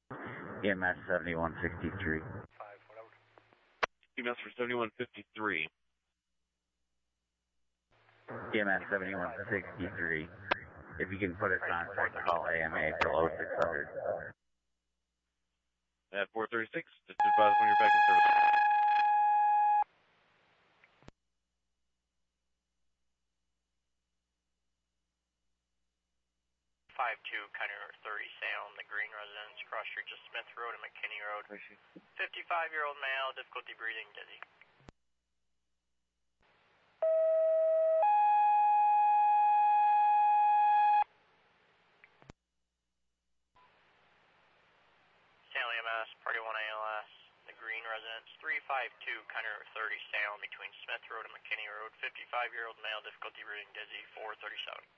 EMS 7163. 5, whatever. EMS for 7153. EMS 7163. If you can put us on track to call AMA below 600. At 436, just advise when you're back in service. 52, County 30, Salem, the Green Residence, cross street to Smith Road and McKinney Road. 55-year-old male, difficulty breathing, dizzy. Salem EMS, Party 1 ALS, the Green Residence, 352, County 30, Salem, between Smith Road and McKinney Road. 55-year-old male, difficulty breathing, dizzy, 437.